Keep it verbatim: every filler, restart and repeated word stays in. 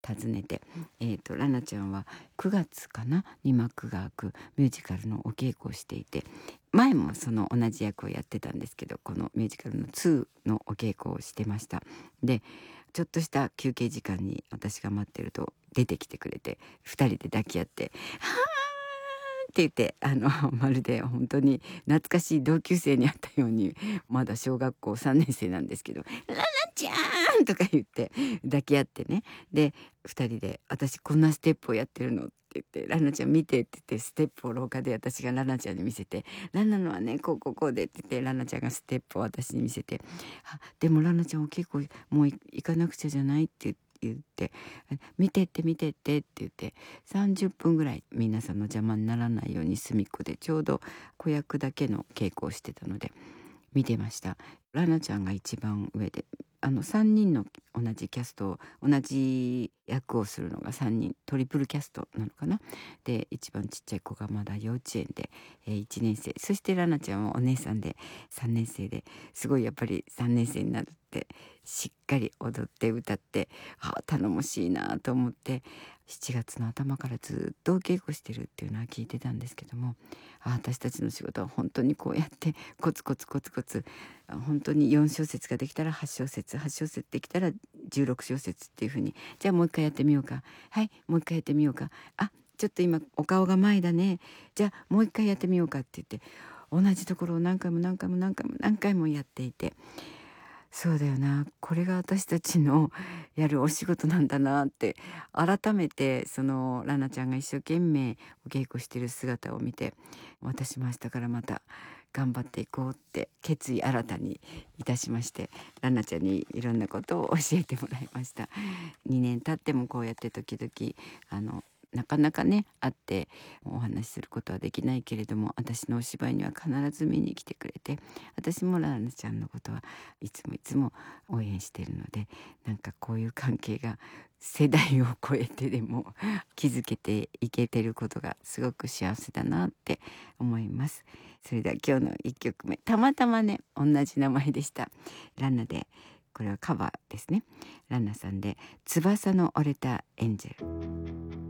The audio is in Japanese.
訪ねて、えーと、ラナちゃんはくがつかなに幕が開くミュージカルのお稽古をしていて、前もその同じ役をやってたんですけど、このミュージカルのツーのお稽古をしてました。で、ちょっとした休憩時間に私が待ってると出てきてくれて、ふたりで抱き合って「はーって言って、あのまるで本当に懐かしい同級生に会ったように、まだ小学校さんねん生なんですけど「ラナちゃん!」とか言って抱き合ってね。でふたりで「私こんなステップをやってるの」って言って「ラナちゃん見て」って言って、ステップを廊下で私がラナちゃんに見せて「ラナのはねこうこうこうで」って言ってラナちゃんがステップを私に見せて「あ、でもラナちゃんお稽古もう行かなくちゃじゃない」って言って「見てって見てって」って言ってさんじゅっぷんぐらい皆さんの邪魔にならないように隅っこでちょうど子役だけの稽古をしてたので見てました。ラナちゃんが一番上で、あのさんにんの同じキャストを同じ役をするのがさんにんトリプルキャストなのかな。で一番ちっちゃい子がまだ幼稚園で、えー、いちねん生、そしてラナちゃんはお姉さんでさんねん生で、すごいやっぱりさんねん生になってしっかり踊って歌って、ああ頼もしいなと思って、しちがつの頭からずっとお稽古してるっていうのは聞いてたんですけども、あ、私たちの仕事は本当にこうやってコツコツコツコツ、本当によん小節ができたらはち小節、はち小節できたらじゅうろく小節っていう風に、じゃあもう一回やってみようか、はいもう一回やってみようか、あちょっと今お顔が前だね、じゃあもう一回やってみようかって言って同じところを何回も何回も何回も何回もやっていて、そうだよな、これが私たちのやるお仕事なんだなって改めて、そのラナちゃんが一生懸命お稽古してる姿を見て、私も明日からまた頑張っていこうって決意新たにいたしまして、ラナちゃんにいろんなことを教えてもらいました。にねん経ってもこうやって時々あのなかなかね会ってお話しすることはできないけれども、私のお芝居には必ず見に来てくれて、私もラナちゃんのことはいつもいつも応援してるので、なんかこういう関係が世代を超えてでも築けていけてることがすごく幸せだなって思います。それでは今日のいっきょくめ、たまたまね同じ名前でした。ラナで、これはカバーですね。ラナさんで翼の折れたエンジェル。